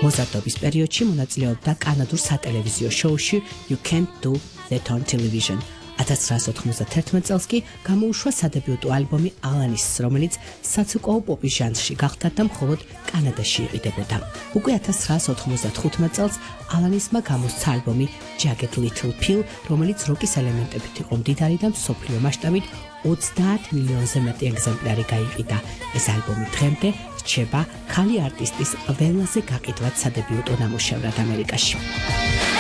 მოზარდობის პერიოდში მონაწილეობდა კანადურ სატელევიზიო შოუში You Can't Do That on Television. 1991 წელს კი გამოუშვა სადებიუტო ალბომი ალანის, რომელიც საცეკვაო პოპის ჟანრში გახდა და მხოლოდ კანადაში იყიდებოდა. უკვე 1995 წელს ალანისმა გამოსცა ალბომი Jagged Little Pill, რომელიც როკის ელემენტებით იყო მდიდარი და მსოფლიო მასშტაბით 30 მილიონზე მეტი ეგზემპლარი გაიყიდა. ეს ალბომი დღემდე რჩება ქალი არტისტის ყველაზე გაყიდვად სადებიუტო ნამუშევრად ამერიკაში.